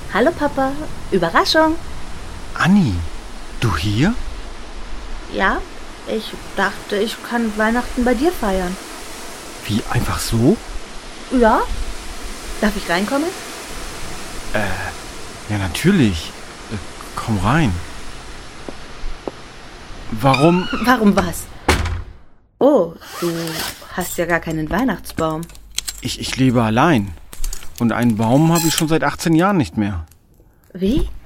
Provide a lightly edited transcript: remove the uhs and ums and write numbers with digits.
Hallo Papa, Überraschung. Anni, du hier? Ja, ich dachte, ich kann Weihnachten bei dir feiern. Wie, einfach so? Ja? Darf ich reinkommen? Ja, natürlich. Komm rein. Warum? Warum was? Oh, du hast ja gar keinen Weihnachtsbaum. Ich lebe allein. Und einen Baum habe ich schon seit 18 Jahren nicht mehr. Wie?